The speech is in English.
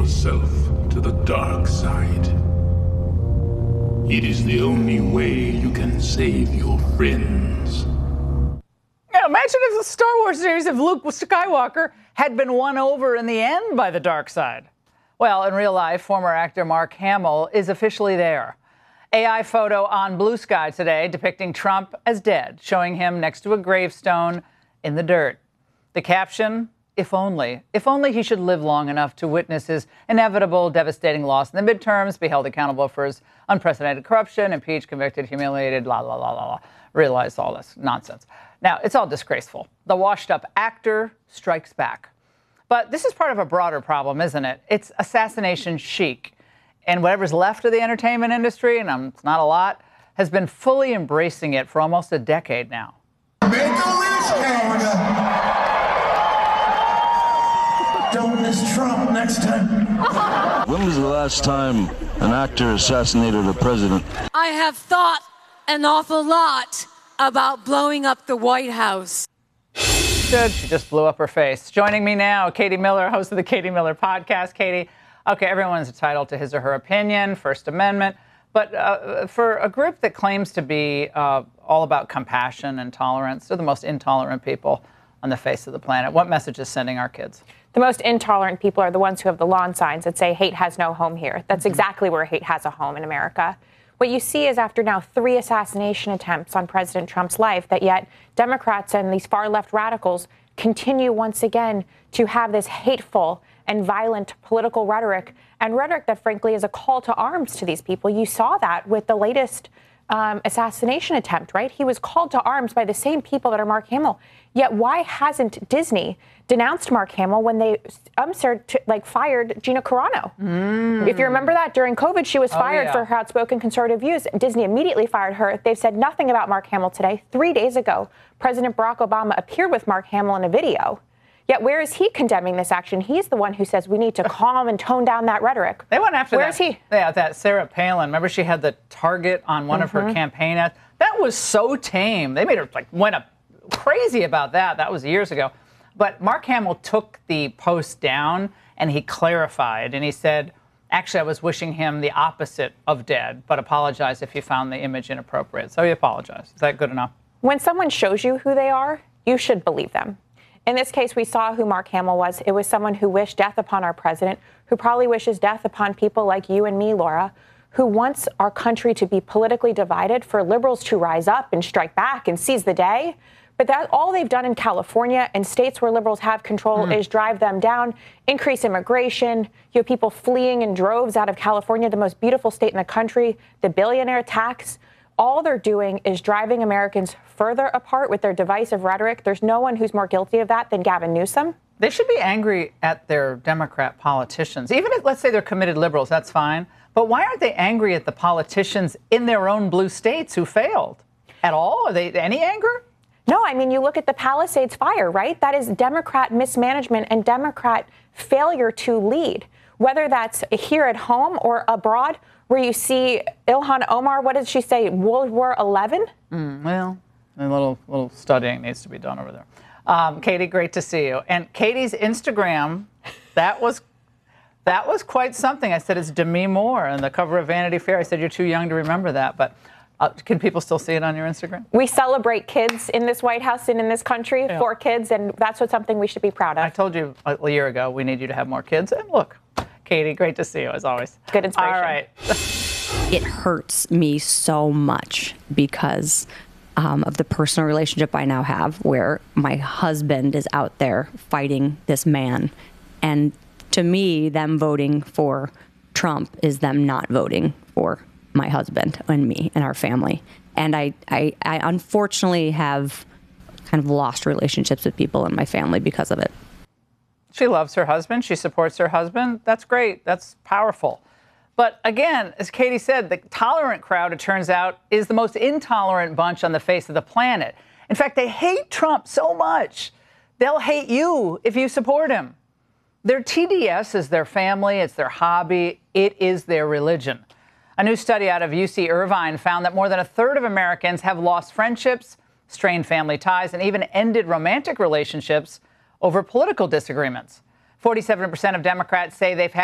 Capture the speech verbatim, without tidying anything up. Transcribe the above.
yourself to the dark side. It is the only way you can save your friends. Yeah, imagine if the Star Wars series of Luke Skywalker had been won over in the end by the dark side. Well, in real life, former actor Mark Hamill is officially there. A I photo on Blue Sky today depicting Trump as dead, showing him next to a gravestone in the dirt. The caption, if only, if only he should live long enough to witness his inevitable, devastating loss in the midterms, be held accountable for his unprecedented corruption, impeached, convicted, humiliated, la, la, la, la, la. Realize all this nonsense. Now, it's all disgraceful. The washed-up actor strikes back. But this is part of a broader problem, isn't it? It's assassination chic. And whatever's left of the entertainment industry, and um, it's not a lot, has been fully embracing it for almost a decade now. Make a wish, Canada. Don't miss Trump next time. When was the last time an actor assassinated a president? I have thought an awful lot about blowing up the White House. Good. She just blew up her face. Joining me now, Katie Miller, host of the Katie Miller podcast. Katie, okay, everyone's entitled to his or her opinion, First Amendment. But uh, for a group that claims to be uh, all about compassion and tolerance, they're the most intolerant people on the face of the planet. What message is sending our kids? The most intolerant people are the ones who have the lawn signs that say hate has no home here. That's mm-hmm. exactly where hate has a home in America. What you see is after now three assassination attempts on President Trump's life, that yet Democrats and these far-left radicals continue once again to have this hateful and violent political rhetoric, and rhetoric that, frankly, is a call to arms to these people. You saw that with the latest um, assassination attempt, right? He was called to arms by the same people that are Mark Hamill. Yet why hasn't Disney denounced Mark Hamill when they um, like fired Gina Carano? Mm. If you remember that, during COVID, she was fired oh, yeah. for her outspoken conservative views. Disney immediately fired her. They've said nothing about Mark Hamill today. Three days ago, President Barack Obama appeared with Mark Hamill in a video. Yet where is he condemning this action? He's the one who says we need to calm and tone down that rhetoric. They went after where that. Where is he? Yeah, that Sarah Palin. Remember she had the target on one mm-hmm. of her campaign ads? That was so tame. They made her like went up crazy about that. That was years ago. But Mark Hamill took the post down and he clarified and he said, actually, I was wishing him the opposite of dead, but apologize if you found the image inappropriate. So he apologized. Is that good enough? When someone shows you who they are, you should believe them. In this case, we saw who Mark Hamill was. It was someone who wished death upon our president, who probably wishes death upon people like you and me, Laura, who wants our country to be politically divided, for liberals to rise up and strike back and seize the day. But that all they've done in California and states where liberals have control mm. is drive them down, increase immigration. You have people fleeing in droves out of California, the most beautiful state in the country, the billionaire tax. All they're doing is driving Americans further apart with their divisive rhetoric. There's no one who's more guilty of that than Gavin Newsom. They should be angry at their Democrat politicians. Even if, let's say, they're committed liberals, that's fine. But why aren't they angry at the politicians in their own blue states who failed at all? Are they any anger? No, I mean, you look at the Palisades fire, right? That is Democrat mismanagement and Democrat failure to lead, whether that's here at home or abroad, where you see Ilhan Omar, what did she say, World War Eleven? Mm, well, a little, little studying needs to be done over there. Um, Katie, great to see you. And Katie's Instagram, that was that was quite something. I said it's Demi Moore on the cover of Vanity Fair. I said you're too young to remember that, but uh, can people still see it on your Instagram? We celebrate kids in this White House and in this country yeah. for kids, and that's what something we should be proud of. I told you a year ago we need you to have more kids, and look. Katie, great to see you, as always. Good inspiration. All right. It hurts me so much because um, of the personal relationship I now have, where my husband is out there fighting this man. And to me, them voting for Trump is them not voting for my husband and me and our family. And I, I, I unfortunately have kind of lost relationships with people in my family because of it. She loves her husband. She supports her husband. That's great. That's powerful. But again, as Katie said, the tolerant crowd, it turns out, is the most intolerant bunch on the face of the planet. In fact, they hate Trump so much, they'll hate you if you support him. Their T D S is their family. It's their hobby. It is their religion. A new study out of U C Irvine found that more than a third of Americans have lost friendships, strained family ties, and even ended romantic relationships over political disagreements. forty-seven percent of Democrats say they've had